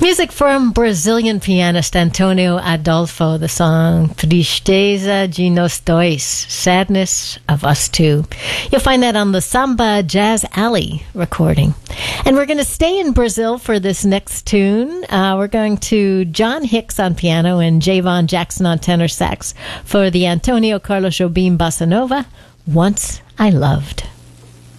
Music from Brazilian pianist Antonio Adolfo, the song Tristeza de Nós Dois, Sadness of Us Two. You'll find that on the Samba Jazz Alley recording. And we're going to stay in Brazil for this next tune. We're going to John Hicks on piano and Javon Jackson on tenor sax for the Antonio Carlos Jobim Bossa Nova, Once I Loved.